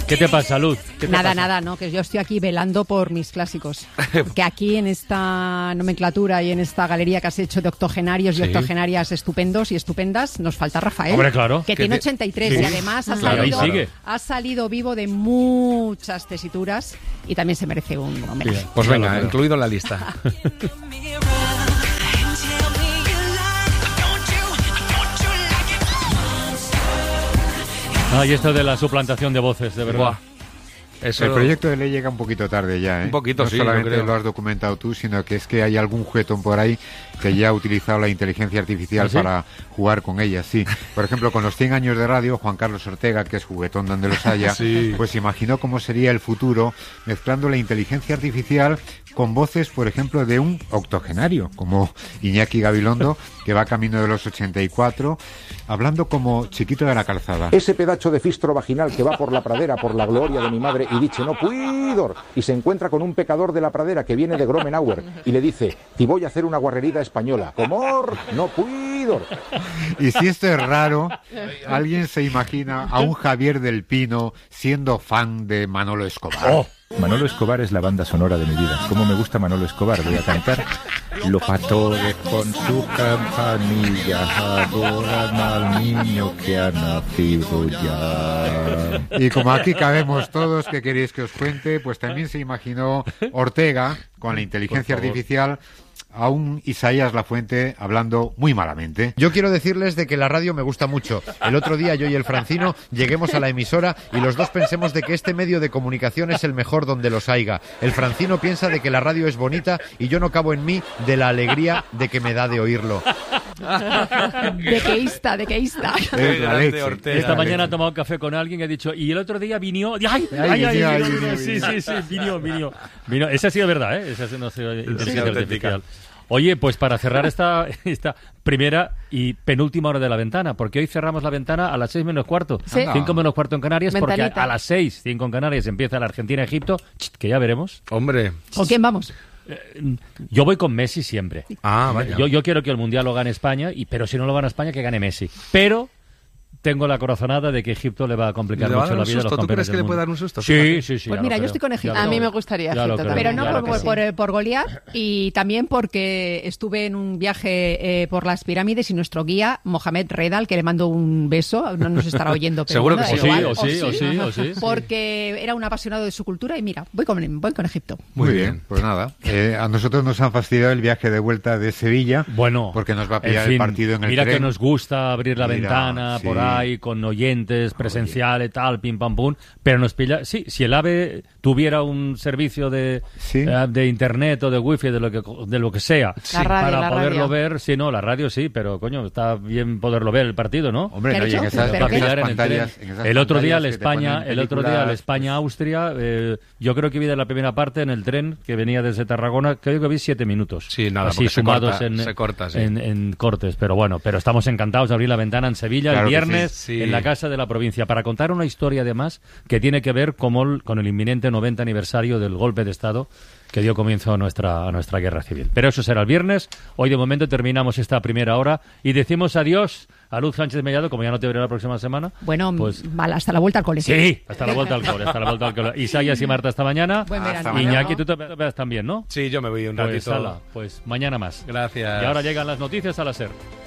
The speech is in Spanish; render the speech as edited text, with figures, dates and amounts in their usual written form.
¿Qué te pasa, Luz? Nada, no, que yo estoy aquí velando por mis clásicos. Que aquí en esta nomenclatura y en esta galería que has hecho de octogenarios y octogenarias estupendos y estupendas, nos falta Rafael. Hombre, claro. Que tiene 83 y además ha salido vivo de muchas tesituras y también se merece un homenaje. Bien. Pues venga, incluido en la lista. Y esto de la suplantación de voces, de verdad. El proyecto de ley llega un poquito tarde ya, ¿eh? Un poquito, no sí. No solamente yo creo. lo has documentado tú, sino que es que hay algún juguetón por ahí que ya ha utilizado la inteligencia artificial para jugar con ella, sí. Por ejemplo, con los 100 años de radio, Juan Carlos Ortega, que es juguetón donde los haya, pues imaginó cómo sería el futuro mezclando la inteligencia artificial con voces, por ejemplo, de un octogenario, como Iñaki Gabilondo, que va camino de los 84, hablando como Chiquito de la Calzada. Ese pedacho de fistro vaginal que va por la pradera, por la gloria de mi madre, y dice, no puidor, y se encuentra con un pecador de la pradera que viene de Gromenauer, y le dice, y voy a hacer una guarrerida española, comor, no puidor. Y si esto es raro, alguien se imagina a un Javier del Pino siendo fan de Manolo Escobar. Manolo Escobar es la banda sonora de mi vida. ¿Cómo me gusta Manolo Escobar? Voy a cantar. Los pastores con su campanilla adoran al niño que ha nacido ya. Y como aquí cabemos todos, ¿qué queréis que os cuente? Pues también se imaginó Ortega, con la inteligencia artificial, a un Isaías Lafuente hablando muy malamente. Yo quiero decirles de que la radio me gusta mucho. El otro día yo y el Francino lleguemos a la emisora y los dos pensemos de que este medio de comunicación es el mejor donde los haiga. El Francino piensa de que la radio es bonita y yo no cabo en mí de la alegría de que me da de oirlo. Dequeísta. Esta mañana he tomado un café con alguien que ha dicho, y el otro día vino... ¡Ay! Sí, vino. Esa ha sido verdad, ¿eh? Esa no ha sido inteligencia artificial. Oye, pues para cerrar esta primera y penúltima hora de la ventana, porque hoy cerramos la ventana a las 6 menos cuarto, 5 menos cuarto en Canarias, Ventanita. porque a las 6, 5 en Canarias, empieza la Argentina-Egipto, que ya veremos. Hombre. ¿Con quién vamos? Yo voy con Messi siempre. Vaya. Yo quiero que el Mundial lo gane España, pero si no lo gana España, que gane Messi. Pero tengo la corazonada de que Egipto le va a complicar mucho la vida a los campeones del mundo. ¿Tú crees que le puede dar un susto? Sí. Pues mira, yo estoy con Egipto. A mí me gustaría Egipto también. Pero no por Goliat, y también porque estuve en un viaje por las pirámides y nuestro guía, Mohamed Redal, que le mando un beso, no nos estará oyendo, pero seguro bueno, que sí, o sí. Porque era un apasionado de su cultura y mira, voy con Egipto. Muy bien, pues nada. A nosotros nos han fastidiado el viaje de vuelta de Sevilla, porque nos va a pillar el partido en el tren. Mira que nos gusta abrir la ventana por ahí con oyentes, presencial y tal, pim pam pum, pero nos pilla... Sí, si el AVE tuviera un servicio de internet o de wifi, de lo que sea, para poderlo ver, la radio sí, pero coño, está bien poderlo ver el partido, ¿no? Hombre, no, y en esas pantallas... El otro día el España-Austria, yo creo que vi de la primera parte en el tren que venía desde Tarragona, creo que vi 7 minutos. Sí, nada, así sumados sí. en cortes, pero bueno, pero estamos encantados de abrir la ventana en Sevilla el viernes en la Casa de la Provincia para contar una historia además que tiene que ver con el inminente 90 aniversario del golpe de Estado que dio comienzo a nuestra guerra civil. Pero eso será el viernes. Hoy de momento terminamos esta primera hora y decimos adiós a Luz Sánchez Mellado, como ya no te veré la próxima semana. Bueno, hasta la vuelta al cole. Sí, hasta la vuelta al cole. Isaías y Marta, hasta mañana. Buen verano. Iñaki, tú te vas también, ¿no? Sí, yo me voy un ratito. Pues mañana más. Gracias. Y ahora llegan las noticias a la SER.